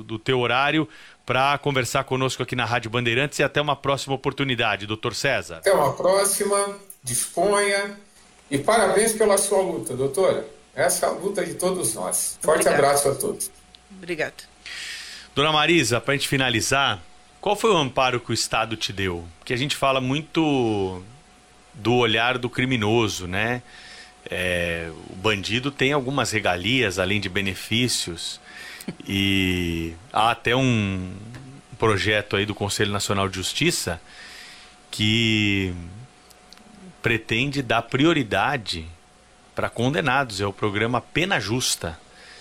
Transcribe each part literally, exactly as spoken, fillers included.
do teu horário para conversar conosco aqui na Rádio Bandeirantes e até uma próxima oportunidade, doutor César. Até uma próxima, disponha e parabéns pela sua luta, doutora. Essa é a luta de todos nós. Forte Obrigada. Abraço a todos. Obrigada. Dona Marisa, para a gente finalizar, qual foi o amparo que o Estado te deu? Porque a gente fala muito do olhar do criminoso, né? É, o bandido tem algumas regalias, além de benefícios, e há até um projeto aí do Conselho Nacional de Justiça que pretende dar prioridade para condenados, é o programa Pena Justa,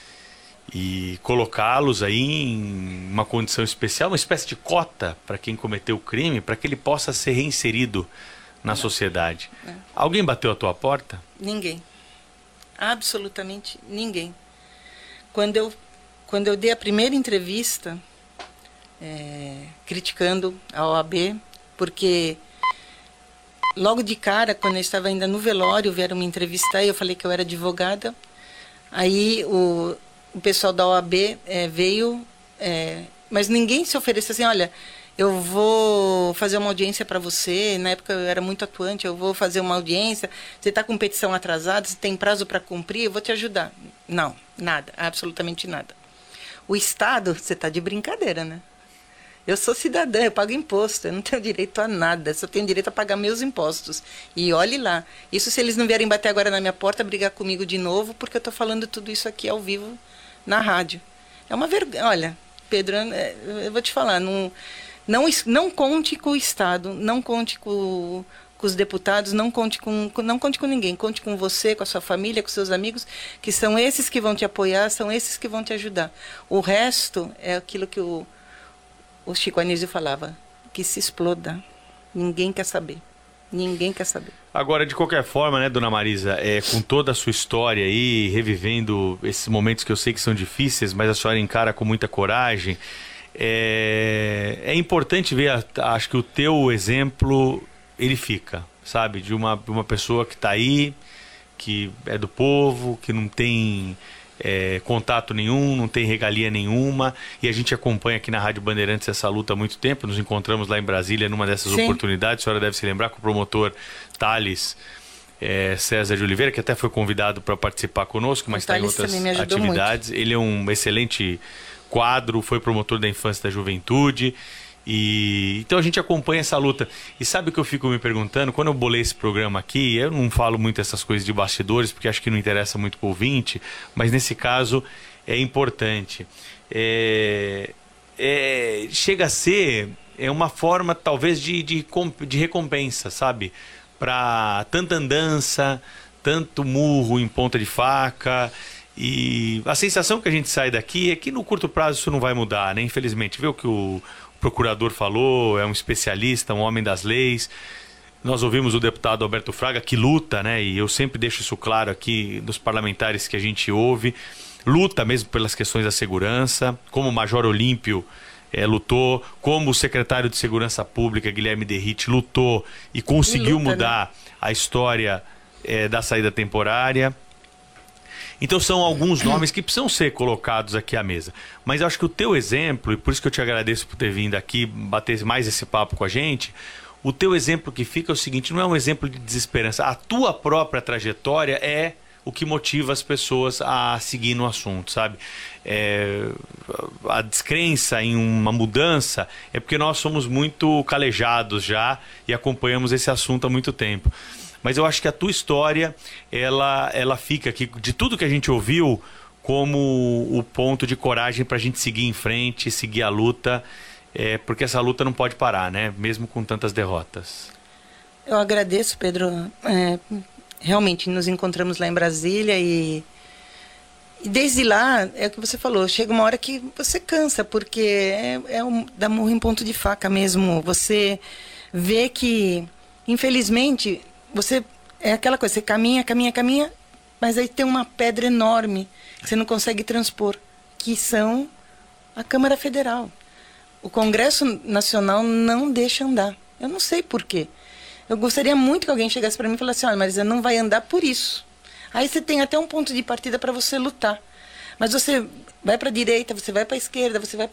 e colocá-los aí em uma condição especial, uma espécie de cota para quem cometeu o crime, para que ele possa ser reinserido na Não. sociedade. Não. Alguém bateu a tua porta? Ninguém. Absolutamente ninguém. Quando eu, quando eu dei a primeira entrevista, é, criticando a O A B, porque logo de cara, quando eu estava ainda no velório, vieram me entrevistar e eu falei que eu era advogada. Aí o, o pessoal da O A B é, veio, é, mas ninguém se ofereceu assim, olha, eu vou fazer uma audiência para você, na época eu era muito atuante, eu vou fazer uma audiência, você está com petição atrasada, você tem prazo para cumprir, eu vou te ajudar. Não, nada, absolutamente nada. O Estado, você está de brincadeira, né? Eu sou cidadã, eu pago imposto, eu não tenho direito a nada, só tenho direito a pagar meus impostos. E olhe lá, isso se eles não vierem bater agora na minha porta, brigar comigo de novo, porque eu estou falando tudo isso aqui ao vivo na rádio. É uma vergonha. Olha, Pedro, eu vou te falar, não, não, não conte com o Estado, não conte com, com os deputados, não conte com, não conte com ninguém, conte com você, com a sua família, com seus amigos, que são esses que vão te apoiar, são esses que vão te ajudar. O resto é aquilo que o O Chico Anísio falava, que se exploda. Ninguém quer saber. Ninguém quer saber. Agora, de qualquer forma, né, Dona Marisa, é, com toda a sua história aí, revivendo esses momentos que eu sei que são difíceis, mas a senhora encara com muita coragem, é, é importante ver, a, acho que o teu exemplo, ele fica, sabe? De uma, uma pessoa que está aí, que é do povo, que não tem... É, contato nenhum, não tem regalia nenhuma, e a gente acompanha aqui na Rádio Bandeirantes essa luta há muito tempo. Nos encontramos lá em Brasília numa dessas Sim. oportunidades. A senhora deve se lembrar com o promotor Thales é, César de Oliveira, que até foi convidado para participar conosco, mas está em outras atividades. Muito. Ele é um excelente quadro, foi promotor da infância e da juventude. E então a gente acompanha essa luta. E sabe o que eu fico me perguntando? Quando eu bolei esse programa aqui, eu não falo muito essas coisas de bastidores, porque acho que não interessa muito para o ouvinte, mas nesse caso é importante. É, é, chega a ser é uma forma talvez de, de, de recompensa, sabe? Para tanta andança, tanto murro em ponta de faca. E a sensação que a gente sai daqui é que no curto prazo isso não vai mudar, né? Infelizmente, vê o que o O procurador falou, é um especialista, um homem das leis. Nós ouvimos o deputado Alberto Fraga, que luta, né? E eu sempre deixo isso claro aqui dos parlamentares que a gente ouve, luta mesmo pelas questões da segurança, como o Major Olímpio é, lutou, como o secretário de Segurança Pública, Guilherme Derrite, lutou e conseguiu luta, mudar né? a história é, da saída temporária. Então são alguns nomes que precisam ser colocados aqui à mesa. Mas eu acho que o teu exemplo, e por isso que eu te agradeço por ter vindo aqui bater mais esse papo com a gente, o teu exemplo que fica é o seguinte, não é um exemplo de desesperança. A tua própria trajetória é o que motiva as pessoas a seguir no assunto, sabe? É, a descrença em uma mudança é porque nós somos muito calejados já e acompanhamos esse assunto há muito tempo. Mas eu acho que a tua história, ela, ela fica aqui, de tudo que a gente ouviu, como o ponto de coragem para a gente seguir em frente, seguir a luta, é, porque essa luta não pode parar, né? Mesmo com tantas derrotas. Eu agradeço, Pedro. É, realmente, nos encontramos lá em Brasília e, e desde lá, é o que você falou, chega uma hora que você cansa, porque é, é um, dá murro em ponto de faca mesmo. Você vê que, infelizmente... Você, é aquela coisa, você caminha, caminha, caminha, mas aí tem uma pedra enorme que você não consegue transpor, que são a Câmara Federal. O Congresso Nacional não deixa andar. Eu não sei por quê. Eu gostaria muito que alguém chegasse para mim e falasse, olha, Marisa, não vai andar por isso. Aí você tem até um ponto de partida para você lutar. Mas você vai para a direita, você vai para a esquerda, você vai